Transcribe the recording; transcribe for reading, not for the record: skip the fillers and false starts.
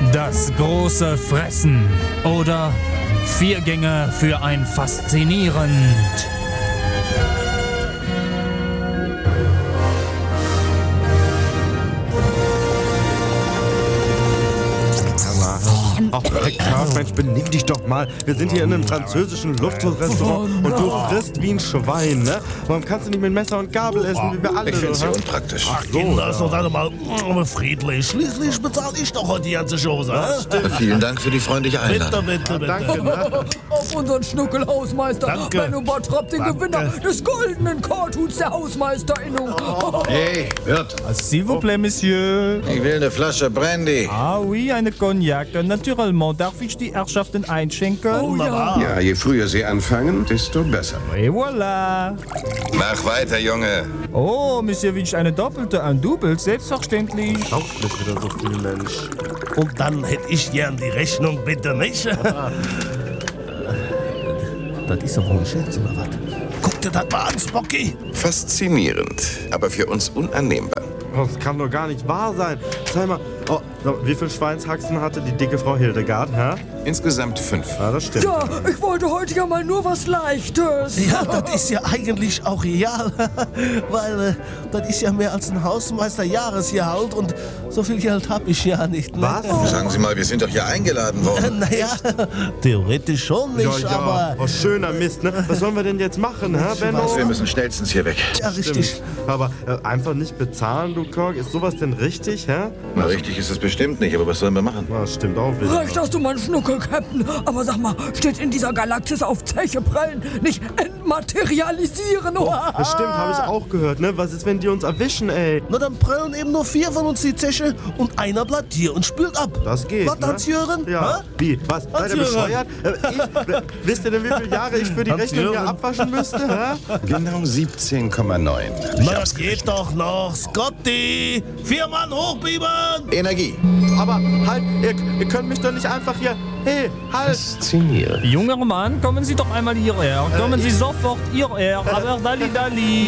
Das große Fressen oder 4 Gänge für ein Faszinierend. Ach, Klaus, Mensch, benimm dich doch mal. Wir sind hier in einem französischen Luxusrestaurant und du frisst wie ein Schwein, ne? Warum kannst du nicht mit Messer und Gabel essen, wie wir alle? Ich find's ja unpraktisch. Ach, Kinder, ist doch dann mal friedlich. Schließlich bezahle ich doch heute die ganze Chose. Vielen Dank für die freundliche Einladung. Bitte. Danke, ne? Auf unseren Schnuckelhausmeister. Danke. Benno Bottrop, den Danke. Gewinner des goldenen Korthuts der Hausmeisterinnung. Hey, Wirt, S'il vous plaît, Monsieur. ich will eine Flasche Brandy. Ah oui, eine Cognac. Naturellement. Darf ich die Herrschaften einschenken? Oh ja. Ja, je früher Sie anfangen, desto besser. Et voilà. Mach weiter, Junge. Oh, Monsieur wünscht eine doppelte, ein Double, selbstverständlich. Kauft nicht wieder so viel, Mensch. Und dann hätte ich gern die Rechnung, bitte nicht. Das ist doch wohl ein Scherz, oder was? Guck dir das mal an, Spocky. Faszinierend, aber für uns unannehmbar. Das kann doch gar nicht wahr sein. Sag mal, wie viel Schweinshaxen hatte die dicke Frau Hildegard, hä? Insgesamt 5. Ja, das stimmt. Ja, ich wollte heute ja mal nur was Leichtes. Ja, das ist ja eigentlich auch real, weil das ist ja mehr als ein Hausmeister-Jahresgehalt und so viel Geld hab ich ja nicht. Ne? Was? Sagen Sie mal, wir sind doch hier eingeladen worden. Naja, theoretisch schon nicht, Ja. aber... Oh, schöner Mist, ne? Was sollen wir denn jetzt machen, hä, Benno? Wir müssen schnellstens hier weg. Ja, richtig. Stimmt. Aber einfach nicht bezahlen, du Kork. Ist sowas denn richtig, hä? Na, richtig ist es bestimmt nicht, aber was sollen wir machen? Ja, das stimmt auch wieder. Recht hast du, mein Schnuckel-Captain. Aber sag mal, steht in dieser Galaxis auf Zeche prellen, nicht entmaterialisieren? Oh. Das stimmt, habe ich auch gehört, ne? Was ist, wenn die uns erwischen, ey? Na, dann prellen eben nur 4 von uns die Zeche und einer bleibt hier und spült ab. Das geht, Was, ne? Hans-Jürgen? Ja. Hä? Wie? Was? Seid ihr Hans-Jürgen. bescheuert? Wisst ihr denn, wie viele Jahre ich für die Rechnung hier Hans-Jürgen. abwaschen müsste, hä? Genau 17,9. Na, das geht doch noch. Scotty! 4 Mann hochbieben! Energie. Aber halt, ihr könnt mich doch nicht einfach hier... Hey, halt! Faszinierend. Junger Mann, kommen Sie doch einmal hierher. Kommen Sie sofort hierher. Aber Dalli.